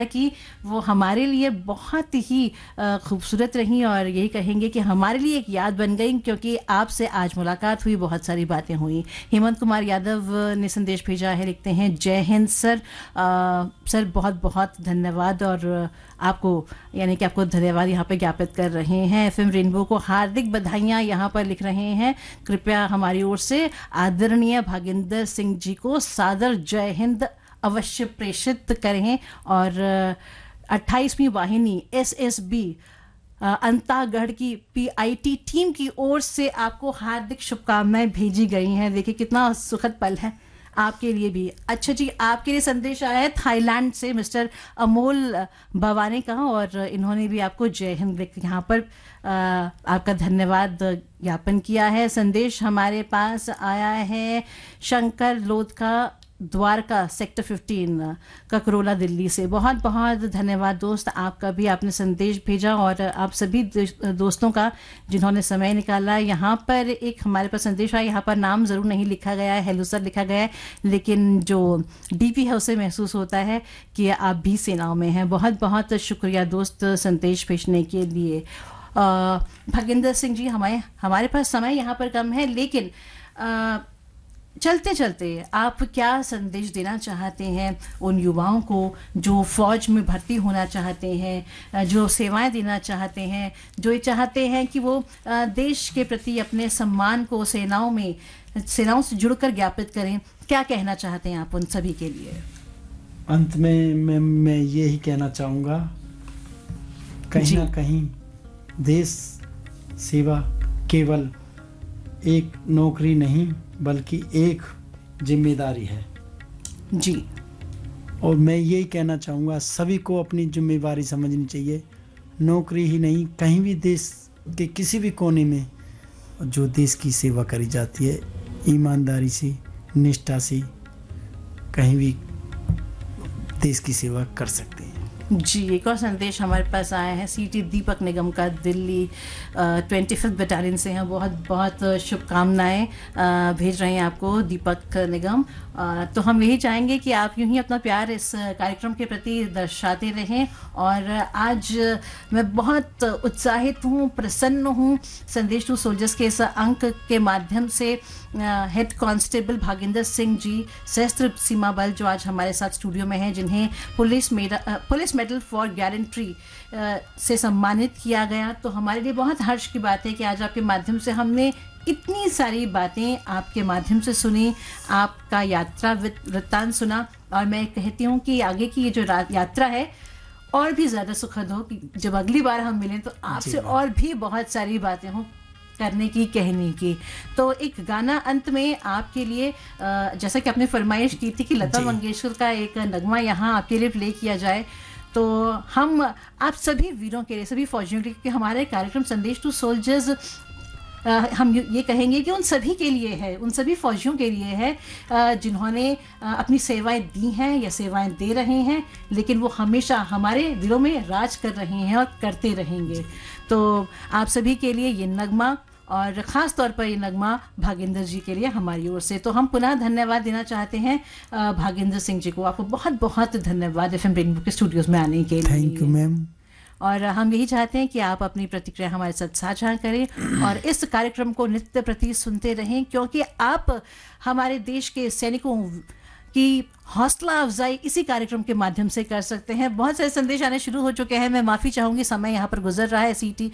कि वो हमारे लिए बहुत ही खूबसूरत रहीं और यही कहेंगे कि हमारे लिए एक याद बन गई, क्योंकि आपसे आज मुलाकात हुई, बहुत सारी बातें हुई। हेमंत कुमार यादव ने संदेश भेजा है, लिखते हैं जय हिंद सर। सर बहुत बहुत धन्यवाद, और आपको यानी कि आपको धन्यवाद यहाँ पे ज्ञापित कर रहे हैं। एफएम रेनबो को हार्दिक बधाइयाँ यहाँ पर लिख रहे हैं। कृपया हमारी ओर से आदरणीय भागिंदर सिंह जी को सादर जय हिंद अवश्य प्रेषित करें। और 28वीं वाहिनी एसएसबी अंतागढ़ की पीआईटी टीम की ओर से आपको हार्दिक शुभकामनाएं भेजी गई हैं। देखिए कितना सुखद पल है आपके लिए भी। अच्छा जी, आपके लिए संदेश आया है थाईलैंड से मिस्टर अमोल भवानी का, और इन्होंने भी आपको जय हिंद लिख यहाँ पर आपका धन्यवाद ज्ञापन किया है। संदेश हमारे पास आया है शंकर लोध का, द्वारका सेक्टर 15 ककरोला दिल्ली से। बहुत बहुत धन्यवाद दोस्त, आपका भी आपने संदेश भेजा, और आप सभी दोस्तों का जिन्होंने समय निकाला। यहाँ पर एक हमारे पास संदेश आया, यहाँ पर नाम ज़रूर नहीं लिखा गया है, हेलो सर लिखा गया है, लेकिन जो डीपी है उसे महसूस होता है कि आप भी सेनाओं में हैं। बहुत बहुत शुक्रिया दोस्त संदेश भेजने के लिए। भागिंदर सिंह जी, हमारे पास समय यहाँ पर कम है, लेकिन चलते चलते आप क्या संदेश देना चाहते हैं उन युवाओं को जो फौज में भर्ती होना चाहते हैं, जो सेवाएं देना चाहते हैं, जो ये चाहते हैं कि वो देश के प्रति अपने सम्मान को सेनाओं से जुड़कर ज्ञापित करें? क्या कहना चाहते हैं आप उन सभी के लिए? अंत में मैं यही कहना चाहूँगा, कहीं ना कहीं देश सेवा केवल एक नौकरी नहीं बल्कि एक जिम्मेदारी है जी। और मैं यही कहना चाहूँगा सभी को अपनी जिम्मेदारी समझनी चाहिए। नौकरी ही नहीं, कहीं भी देश के किसी भी कोने में जो देश की सेवा करी जाती है ईमानदारी से, निष्ठा से, कहीं भी देश की सेवा कर सकते हैं। जी, एक और संदेश हमारे पास आया है सीटी दीपक निगम का, दिल्ली 25th बटालियन से हैं। बहुत बहुत शुभकामनाएं भेज रहे हैं आपको दीपक निगम। तो हम यही चाहेंगे कि आप यूं ही अपना प्यार इस कार्यक्रम के प्रति दर्शाते रहें। और आज मैं बहुत उत्साहित हूँ, प्रसन्न हूँ संदेश टू सोल्जर्स के इस अंक के माध्यम से। हेड कांस्टेबल भागिंदर सिंह जी, सशस्त्र सीमा बल, जो आज हमारे साथ स्टूडियो में हैं, जिन्हें पुलिस मेडल फॉर गैलेंट्री से सम्मानित किया गया। तो हमारे लिए बहुत हर्ष की बात है कि आज आपके माध्यम से हमने इतनी सारी बातें आपके माध्यम से सुनी, आपका यात्रा वृत्तांत सुना। और मैं कहती हूँ कि आगे की ये जो यात्रा है और भी ज़्यादा सुखद हो, कि जब अगली बार हम मिलें तो आपसे और भी बहुत सारी बातें हों करने की, कहने की। तो एक गाना अंत में आपके लिए, जैसा कि आपने फरमाइश की थी कि लता मंगेशकर का एक नगमा यहाँ आपके लिए प्ले किया जाए, तो हम आप सभी वीरों के लिए, सभी फौजियों के लिए, क्योंकि हमारे कार्यक्रम संदेश टू सोल्जर्स हम ये कहेंगे कि उन सभी के लिए है, उन सभी फौजियों के लिए है जिन्होंने अपनी सेवाएं दी हैं या सेवाएं दे रहे हैं, लेकिन वो हमेशा हमारे दिलों में राज कर रहे हैं और करते रहेंगे। तो आप सभी के लिए ये नगमा, और ख़ास तौर पर ये नगमा भागिंदर जी के लिए हमारी ओर से। तो हम पुनः धन्यवाद देना चाहते हैं भागिंदर सिंह जी को। आपको बहुत बहुत धन्यवाद एफएम रेनबो के स्टूडियोज़ में आने के लिए। Thank you ma'am. और हम यही चाहते हैं कि आप अपनी प्रतिक्रिया हमारे साथ साझा करें और इस कार्यक्रम को नित्य प्रति सुनते रहें, क्योंकि आप हमारे देश के सैनिकों की हौसला अफजाई इसी कार्यक्रम के माध्यम से कर सकते हैं। बहुत सारे संदेश आने शुरू हो चुके हैं, मैं माफ़ी चाहूँगी, समय यहाँ पर गुजर रहा है। सीटी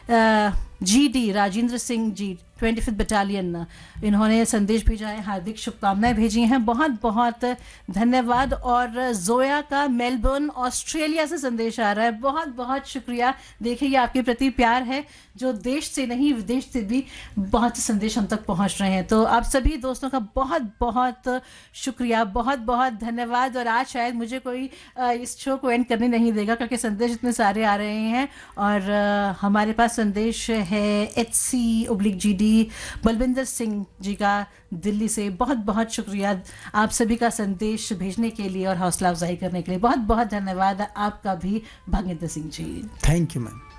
GD Rajendra Singh ji 25th battalion, इन्होंने संदेश भेजा है, हार्दिक शुभकामनाएं भेजी हैं, बहुत बहुत धन्यवाद। और जोया का मेलबर्न ऑस्ट्रेलिया से संदेश आ रहा है, बहुत बहुत शुक्रिया। देखिए ये आपके प्रति प्यार है जो देश से नहीं विदेश से भी बहुत संदेश हम तक पहुंच रहे हैं। तो आप सभी दोस्तों का बहुत बहुत शुक्रिया, बहुत बहुत धन्यवाद। और आज शायद मुझे कोई इस शो को एंड करने नहीं देगा, क्योंकि संदेश इतने सारे आ रहे हैं। और हमारे पास संदेश है HC/GD बलविंदर सिंह जी का दिल्ली से। बहुत बहुत शुक्रिया आप सभी का संदेश भेजने के लिए और हौसला अफजाई करने के लिए। बहुत बहुत धन्यवाद आपका भी भागिंदर Singh ji. Thank you ma'am.